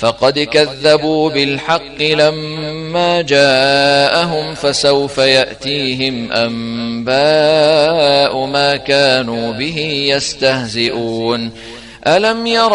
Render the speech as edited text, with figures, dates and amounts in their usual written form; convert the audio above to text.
فقد كذبوا بالحق لما جاءهم فسوف يأتيهم أنباء ما كانوا به يستهزئون. ألم يروا